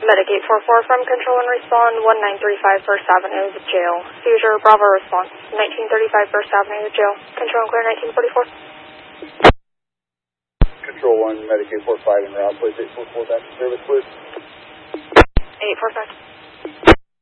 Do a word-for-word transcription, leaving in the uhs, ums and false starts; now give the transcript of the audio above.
Medicaid four four from Control and Respond, one nine three five First Avenue, jail. Seizure, Bravo response, nineteen thirty-five First Avenue, jail. Control and clear nineteen forty-four. Control one, Medicaid four five en route, please. eight four four back to service, please. eight four five.